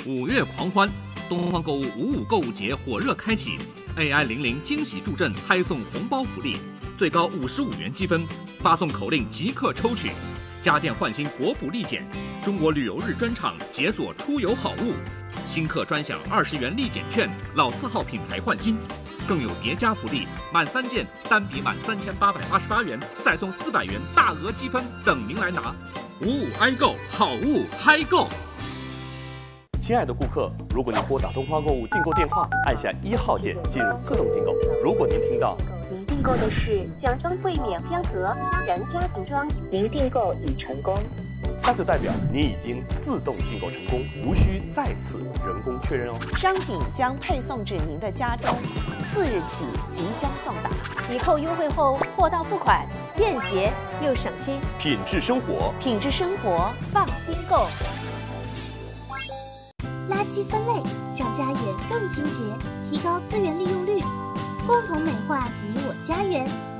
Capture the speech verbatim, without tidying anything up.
五月狂欢，东方购物五五购物节火热开启 ，A I 零零惊喜助阵，嗨送红包福利，最高五十五元积分，发送口令即刻抽取。家电换新国补立减，中国旅游日专场解锁出游好物，新客专享二十元立减券，老字号品牌换新。更有叠加福利，满三件单笔满三千八百八十八元，再送四百元大额积分等您来拿。五五 i 购，好物嗨购！ 亲爱的顾客，如果您拨打东方购物订购电话，按下一号键进入自动订购。如果您听到您订购的是奖装柜免标盒家人家庭装，您订购已成功， 那就代表您已经自动订购成功，无需再次人工确认哦。 商品将配送至您的家中，四日起即将送达。 抵扣优惠后货到付款，便捷又省心。 品质生活， 品质生活，放心购。 垃圾分类让家园更清洁，提高资源利用率，共同美化你我家园。